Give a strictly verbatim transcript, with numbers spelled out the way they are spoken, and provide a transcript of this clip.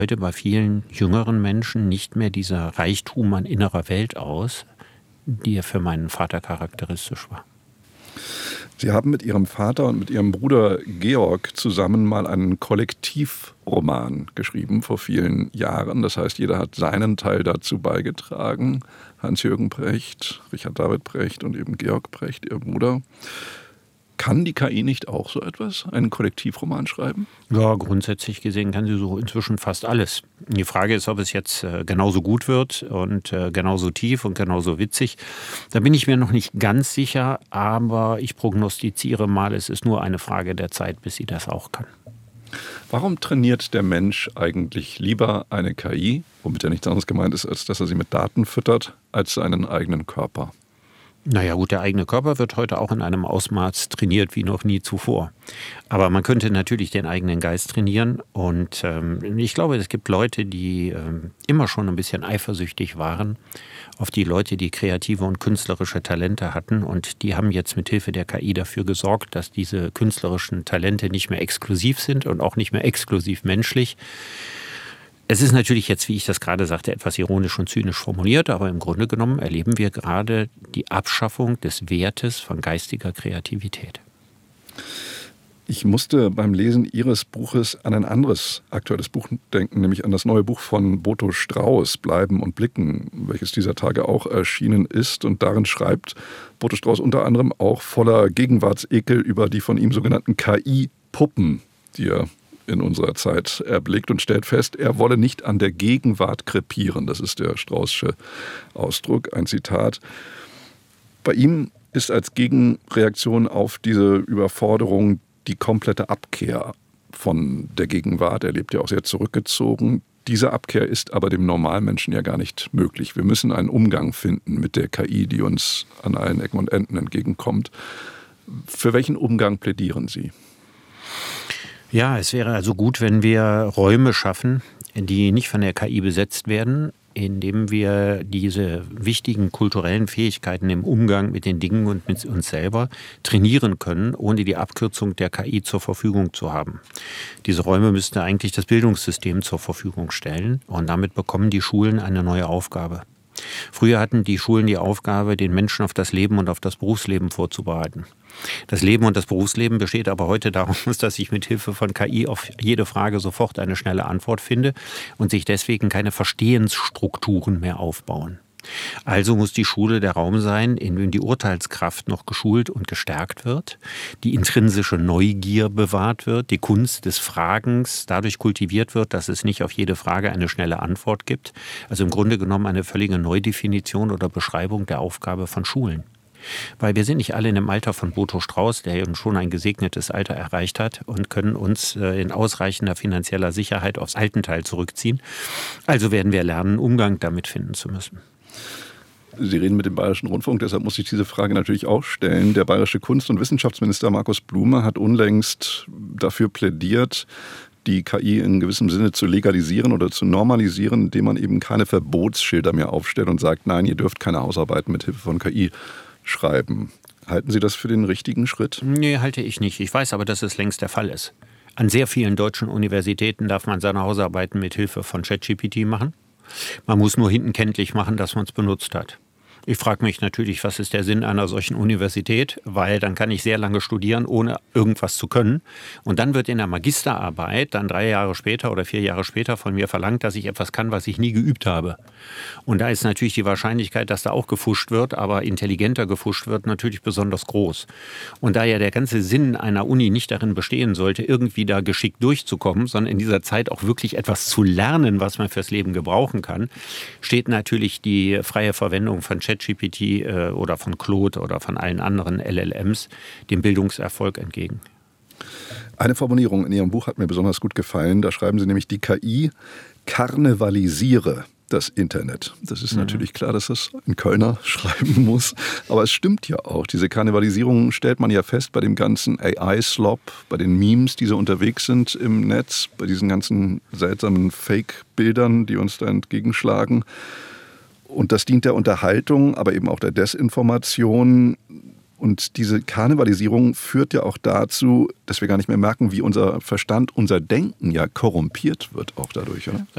heute bei vielen jüngeren Menschen nicht mehr dieser Reichtum an innerer Welt aus, die ja für meinen Vater charakteristisch war. Sie haben mit Ihrem Vater und mit Ihrem Bruder Georg zusammen mal einen Kollektivroman geschrieben vor vielen Jahren. Das heißt, jeder hat seinen Teil dazu beigetragen. Hans-Jürgen Brecht, Richard David Brecht und eben Georg Brecht, Ihr Bruder. Kann die K I nicht auch so etwas, einen Kollektivroman schreiben? Ja, grundsätzlich gesehen kann sie so inzwischen fast alles. Die Frage ist, ob es jetzt äh, genauso gut wird und äh, genauso tief und genauso witzig. Da bin ich mir noch nicht ganz sicher, aber ich prognostiziere mal, es ist nur eine Frage der Zeit, bis sie das auch kann. Warum trainiert der Mensch eigentlich lieber eine K I, womit ja nichts anderes gemeint ist, als dass er sie mit Daten füttert, als seinen eigenen Körper? Naja gut, der eigene Körper wird heute auch in einem Ausmaß trainiert wie noch nie zuvor. Aber man könnte natürlich den eigenen Geist trainieren. Und ähm, ich glaube, es gibt Leute, die ähm, immer schon ein bisschen eifersüchtig waren auf die Leute, die kreative und künstlerische Talente hatten. Und die haben jetzt mit Hilfe der K I dafür gesorgt, dass diese künstlerischen Talente nicht mehr exklusiv sind und auch nicht mehr exklusiv menschlich. Es ist natürlich jetzt, wie ich das gerade sagte, etwas ironisch und zynisch formuliert, aber im Grunde genommen erleben wir gerade die Abschaffung des Wertes von geistiger Kreativität. Ich musste beim Lesen Ihres Buches an ein anderes aktuelles Buch denken, nämlich an das neue Buch von Boto Strauß, Bleiben und Blicken, welches dieser Tage auch erschienen ist. Und darin schreibt Boto Strauß unter anderem auch voller Gegenwartsekel über die von ihm sogenannten K I-Puppen, die er in unserer Zeit erblickt, und stellt fest, er wolle nicht an der Gegenwart krepieren. Das ist der Straußsche Ausdruck, ein Zitat. Bei ihm ist als Gegenreaktion auf diese Überforderung die komplette Abkehr von der Gegenwart. Er lebt ja auch sehr zurückgezogen. Diese Abkehr ist aber dem Normalmenschen ja gar nicht möglich. Wir müssen einen Umgang finden mit der K I, die uns an allen Ecken und Enden entgegenkommt. Für welchen Umgang plädieren Sie? Ja, es wäre also gut, wenn wir Räume schaffen, die nicht von der K I besetzt werden, indem wir diese wichtigen kulturellen Fähigkeiten im Umgang mit den Dingen und mit uns selber trainieren können, ohne die Abkürzung der K I zur Verfügung zu haben. Diese Räume müsste eigentlich das Bildungssystem zur Verfügung stellen, und damit bekommen die Schulen eine neue Aufgabe. Früher hatten die Schulen die Aufgabe, den Menschen auf das Leben und auf das Berufsleben vorzubereiten. Das Leben und das Berufsleben besteht aber heute daraus, dass ich mit Hilfe von K I auf jede Frage sofort eine schnelle Antwort finde und sich deswegen keine Verstehensstrukturen mehr aufbauen. Also muss die Schule der Raum sein, in dem die Urteilskraft noch geschult und gestärkt wird, die intrinsische Neugier bewahrt wird, die Kunst des Fragens dadurch kultiviert wird, dass es nicht auf jede Frage eine schnelle Antwort gibt. Also im Grunde genommen eine völlige Neudefinition oder Beschreibung der Aufgabe von Schulen. Weil wir sind nicht alle in dem Alter von Boto Strauß, der eben schon ein gesegnetes Alter erreicht hat, und können uns in ausreichender finanzieller Sicherheit aufs Altenteil zurückziehen. Also werden wir lernen, Umgang damit finden zu müssen. Sie reden mit dem Bayerischen Rundfunk, deshalb muss ich diese Frage natürlich auch stellen. Der bayerische Kunst- und Wissenschaftsminister Markus Blume hat unlängst dafür plädiert, die K I in gewissem Sinne zu legalisieren oder zu normalisieren, indem man eben keine Verbotsschilder mehr aufstellt und sagt, nein, ihr dürft keine Hausarbeiten mit Hilfe von K I schreiben. Halten Sie das für den richtigen Schritt? Nee, halte ich nicht. Ich weiß aber, dass es längst der Fall ist. An sehr vielen deutschen Universitäten darf man seine Hausarbeiten mit Hilfe von ChatGPT machen. Man muss nur hinten kenntlich machen, dass man es benutzt hat. Ich frage mich natürlich, was ist der Sinn einer solchen Universität, weil dann kann ich sehr lange studieren, ohne irgendwas zu können. Und dann wird in der Magisterarbeit dann drei Jahre später oder vier Jahre später von mir verlangt, dass ich etwas kann, was ich nie geübt habe. Und da ist natürlich die Wahrscheinlichkeit, dass da auch gefuscht wird, aber intelligenter gefuscht wird, natürlich besonders groß. Und da ja der ganze Sinn einer Uni nicht darin bestehen sollte, irgendwie da geschickt durchzukommen, sondern in dieser Zeit auch wirklich etwas zu lernen, was man fürs Leben gebrauchen kann, steht natürlich die freie Verwendung von ChatGPT äh, oder von Claude oder von allen anderen L L Ms dem Bildungserfolg entgegen. Eine Formulierung in Ihrem Buch hat mir besonders gut gefallen. Da schreiben Sie nämlich, die K I karnevalisiere das Internet. Das ist mhm. natürlich klar, dass das ein Kölner schreiben muss. Aber es stimmt ja auch. Diese Karnevalisierung stellt man ja fest bei dem ganzen A I-Slop, bei den Memes, die so unterwegs sind im Netz, bei diesen ganzen seltsamen Fake-Bildern, die uns da entgegenschlagen. Und das dient der Unterhaltung, aber eben auch der Desinformation. Und diese Karnevalisierung führt ja auch dazu, dass wir gar nicht mehr merken, wie unser Verstand, unser Denken ja korrumpiert wird auch dadurch. Oder?